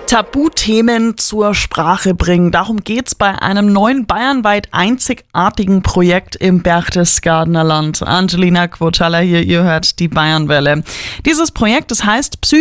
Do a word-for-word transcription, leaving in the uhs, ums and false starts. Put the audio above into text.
Tabuthemen zur Sprache bringen. Darum geht's bei einem neuen bayernweit einzigartigen Projekt im Berchtesgadener Land. Angelina Quotala hier, ihr hört die Bayernwelle. Dieses Projekt, das heißt Psy